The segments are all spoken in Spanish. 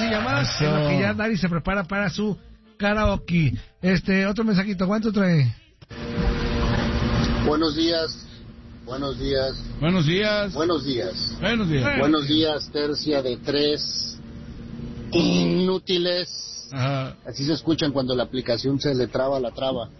llamadas en lo que ya Dari se prepara para su karaoke. Otro mensajito, ¿cuánto trae? Buenos días. Buenos días. Buenos días. Buenos días. Buenos días. Buenos días, tercia de 3 inútiles. Ajá. Así se escuchan cuando la aplicación se le traba la traba.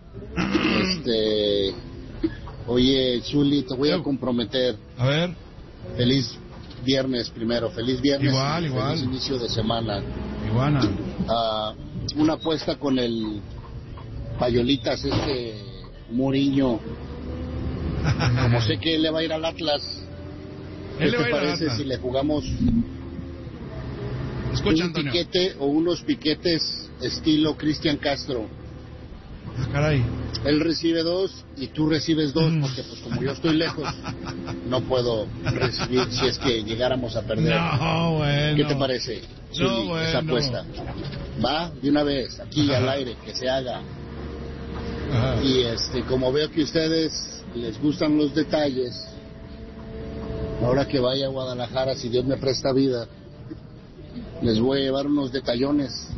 Oye, Zuli, te voy a comprometer. A ver. Feliz viernes primero. Feliz viernes. Igual. Feliz inicio de semana. Iguana. Una apuesta con el Payolitas, Muriño. Como sé que él le va a ir al Atlas, ¿qué te parece si le jugamos Escucha, un Antonio. piquete o unos piquetes estilo Cristian Castro? Caray. Él recibe 2 y tú recibes 2, porque pues como yo estoy lejos, no puedo recibir si es que llegáramos a perder. No, bueno. ¿Qué te parece, Zuli, No, bueno. esa apuesta? Va, de una vez, aquí al aire, que se haga. Ajá. Y como veo que ustedes les gustan los detalles, ahora que vaya a Guadalajara, si Dios me presta vida, les voy a llevar unos detallones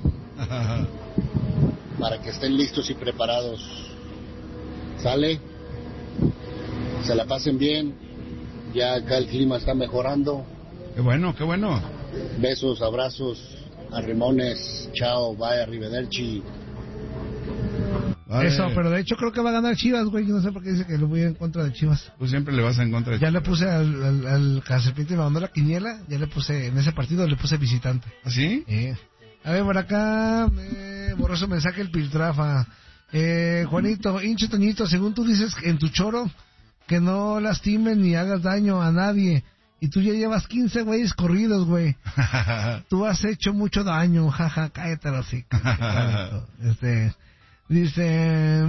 para que estén listos y preparados. ¿Sale? Se la pasen bien. Ya acá el clima está mejorando. Qué bueno, qué bueno. Besos, abrazos, arrimones, chao, bye, arrivederci. Vale. Eso, pero de hecho creo que va a ganar Chivas, güey. No sé por qué dice que lo voy en contra de Chivas. Tú siempre le vas en contra de Ya le puse al Caserpinte, me mandó la quiniela. Ya le puse, en ese partido le puse visitante. ¿Así? A ver, por acá, borroso mensaje el Piltrafa. Juanito, hincho Toñito, según tú dices en tu choro, que no lastimes ni hagas daño a nadie. Y tú ya llevas 15 güeyes corridos, güey. Tú has hecho mucho daño, jaja, cállate así. Dice,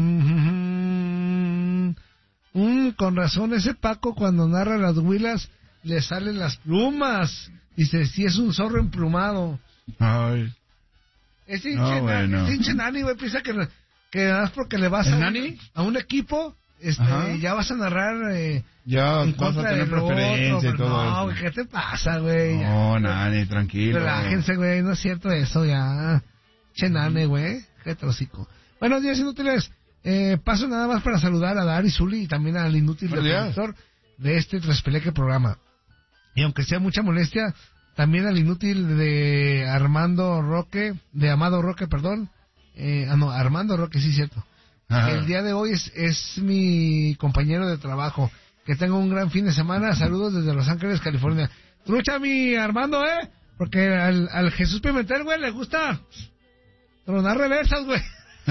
con razón, ese Paco cuando narra las huilas le salen las plumas. Dice, si es un zorro emplumado. Ay. Ese bueno. hinche nani, güey, piensa que nada más porque le vas a un equipo, ya vas a narrar ya en vas a contra tener del preferencia otro, y todo no, eso. güey, ¿qué te pasa, güey? No, Nani, tranquilo. Relájense, güey, no es cierto eso, ya. Chenane, güey, qué trocico. Buenos días, inútiles. Paso nada más para saludar a Dari, Zuli y también al inútil del productor de este Traspeleque programa. Y aunque sea mucha molestia, también al inútil de Amado Roque, perdón. Armando Roque, sí, cierto. Ajá. El día de hoy es mi compañero de trabajo. Que tenga un gran fin de semana. Saludos desde Los Ángeles, California. Trucha mi Armando, porque al Jesús Pimentel, güey, le gusta tronar reversas, güey.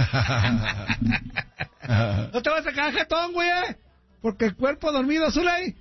No te vas a quedar jetón, güey, porque el cuerpo dormido, Zuley.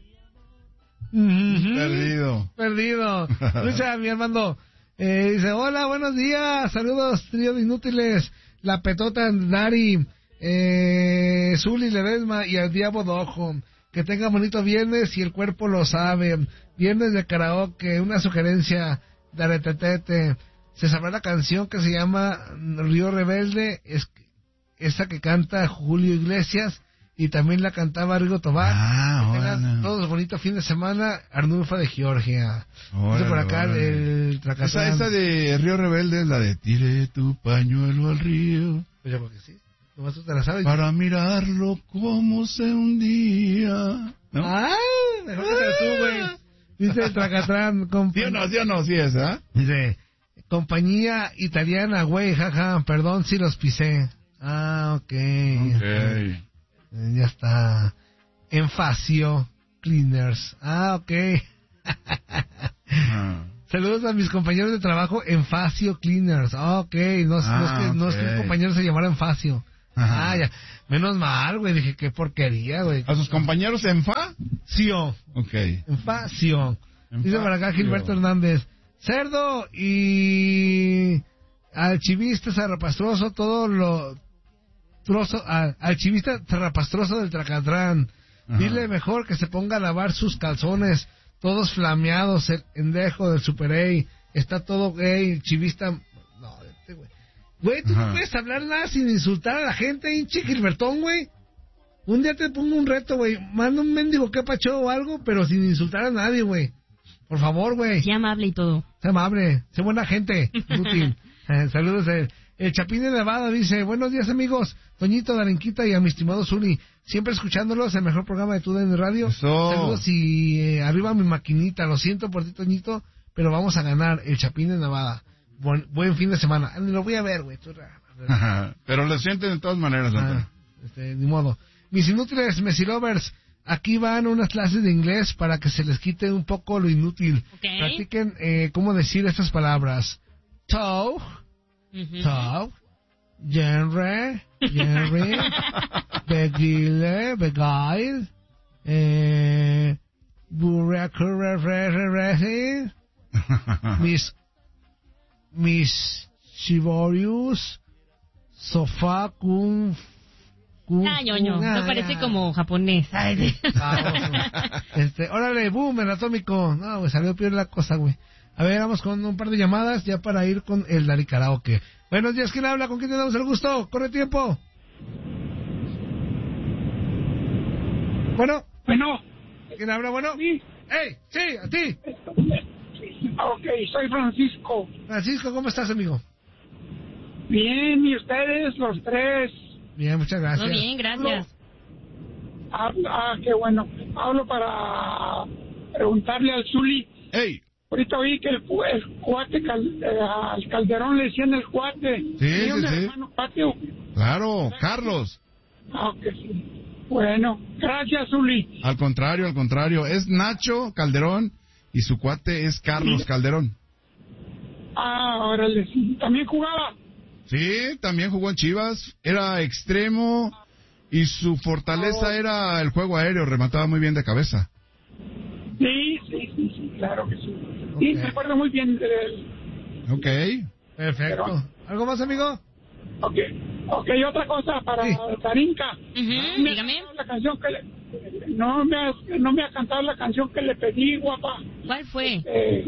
Perdido. Escucha, mi Armando. Dice, hola, buenos días, saludos, trío de inútiles, la petota Dari, Zuli Ledesma y el Diablo Dojo. Que tenga bonito viernes y el cuerpo lo sabe. Viernes de karaoke, una sugerencia de Aretetete. Se sabrá la canción que se llama Río Rebelde, esa que canta Julio Iglesias y también la cantaba Rigo Tobar. Todos bonito fin de semana, Arnulfa de Georgia. Dice por acá el Tracatán. Esa de Río Rebelde es la de tire tu pañuelo al río. Pues yo creo que sí. Nomás tú te la sabes. Para mirarlo como se hundía. ¿No? Mejor que tú, güey. Dice el Tracatrán. Sí o no, sí es, Dice, compañía italiana, güey, jaja, perdón si los pisé. Ok. Ya está. Enfacio Cleaners. Ok. Saludos a mis compañeros de trabajo, Enfacio Cleaners. Ok, no es que un compañero se llamara Enfacio. Ya. Menos mal, güey, dije, qué porquería, güey. ¿A sus compañeros Enfa? Enfacio. Ok. Enfacio. Dice para acá Gilberto Hernández. Cerdo y al chivista zarrapastroso al chivista zarrapastroso del Tracatrán. Dile mejor que se ponga a lavar sus calzones, todos flameados, el endejo del Super A. Está todo gay, chivista. No, güey. Güey, tú no puedes hablar nada sin insultar a la gente, hinche Gilbertón, güey. Un día te pongo un reto, güey. Manda un mendigo que pacho o algo, pero sin insultar a nadie, güey. Por favor, güey. Sea amable y todo. Sé amable, sé buena gente. Útil. Saludos. El Chapín de Nevada dice, buenos días amigos, Toñito, Darinquita y a mi estimado Zuli, siempre escuchándolos, el mejor programa de TUDN Radio. Eso. Saludos y arriba mi maquinita, lo siento por ti Toñito, pero vamos a ganar el Chapín de Nevada. Buen fin de semana. Lo voy a ver, güey. Pero lo sienten de todas maneras, ni modo. Mis inútiles Mesilovers, aquí van unas clases de inglés para que se les quite un poco lo inútil. Okay. Practiquen cómo decir estas palabras. Toe. Top, Genre, Beguile, Beguile, Burrecurre, Miss Chivorius, Sofá, ñoño, no parece como japonés. Órale, boom, el atómico. No, güey, salió peor la cosa, güey. A ver, vamos con un par de llamadas ya para ir con el Dari Karaoke. Buenos días, ¿quién habla? ¿Con quién tenemos el gusto? ¡Corre tiempo! Bueno. ¿Quién habla? Bueno. Sí. ¡Ey! ¡Sí! ¡A ti! Ok, soy Francisco. Francisco, ¿cómo estás, amigo? Bien, ¿y ustedes, los tres? Bien, muchas gracias. Muy bien, gracias. Qué bueno. Hablo para preguntarle al Zuli. ¡Ey! Ahorita oí que el cuate al Calderón le decían el cuate. Sí. Hermano patio. Claro, Carlos. Ok, sí. Bueno, gracias, Zuli. Al contrario. Es Nacho Calderón y su cuate es Carlos Calderón. Órale, sí. ¿También jugaba? Sí, también jugó en Chivas. Era extremo y su fortaleza era el juego aéreo. Remataba muy bien de cabeza. Sí, claro que sí. Sí, me acuerdo muy bien de él. Ok. Perfecto. ¿Algo más, amigo? Ok, otra cosa para Darinka. Dígame. La canción no me ha cantado la canción que le pedí, guapa. ¿Cuál fue?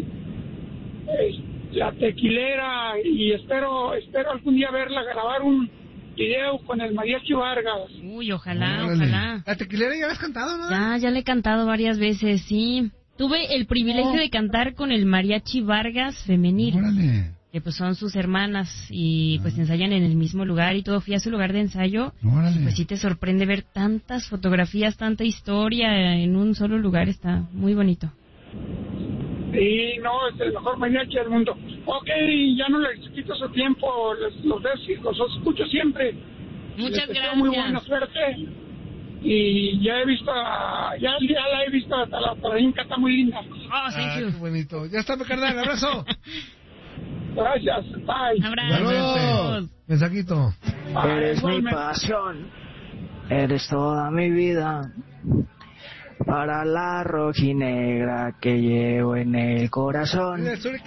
La Tequilera, y espero algún día verla, grabar un video con el Mariachi Vargas. Uy, ojalá. ¿La Tequilera ya la has cantado, no? Ya le he cantado varias veces, sí. Tuve el privilegio de cantar con el Mariachi Vargas femenil. Órale. Que pues son sus hermanas y pues ensayan en el mismo lugar y todo. Fui a su lugar de ensayo. Órale. Y pues sí te sorprende ver tantas fotografías, tanta historia en un solo lugar. Está muy bonito. Sí, no, es el mejor mariachi del mundo. Ok, ya no les quito su tiempo, los escucho siempre. Muchas les gracias. Muy buena suerte. Y ya la he visto hasta la Darinka, está muy linda. Thank you. Qué bonito. Ya está, mi carnal, abrazo. Gracias, bye. Abrazo. Mensajito. Eres mi pasión, eres toda mi vida, para la rojinegra que llevo en el corazón.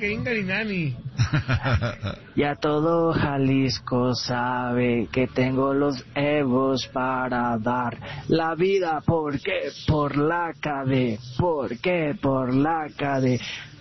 Ya todo Jalisco sabe que tengo los evos para dar la vida. ¿Por qué? Por la KD. ¿Por qué? Por la KD.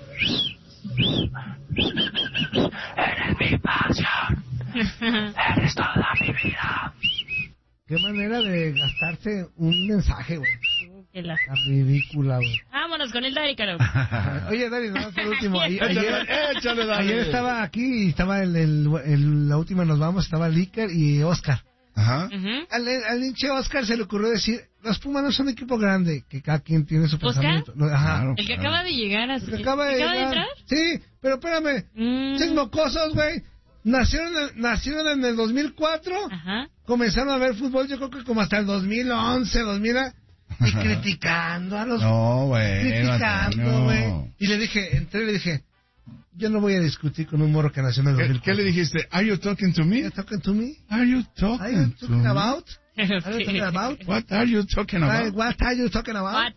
Eres mi pasión, eres toda mi vida. Qué manera de gastarse un mensaje, güey. La ridícula, güey. Vámonos con el Dari Karaoke. Oye, Dari, no, por último. Échale, Dari. Ayer estaba aquí y estaba la última nos vamos, estaba Licker y Oscar. Ajá. Al hinche Oscar se le ocurrió decir, los Pumas no son un equipo grande, que cada quien tiene su pensamiento. Ajá. Claro, El que acaba de llegar a... El que acaba de entrar. Sí, pero espérame. Esos mocosos, güey. Nacieron en el 2004. Ajá. Comenzaron a ver fútbol, yo creo que como hasta el 2011, 2000. Y criticando a los... No, güey. Criticando, güey. Y le dije, yo no voy a discutir con un morro que nació en el 2004. ¿Qué le dijiste? ¿Are you talking to me? ¿Are you talking to me? ¿Are you talking about? What are you talking about? What are you talking about?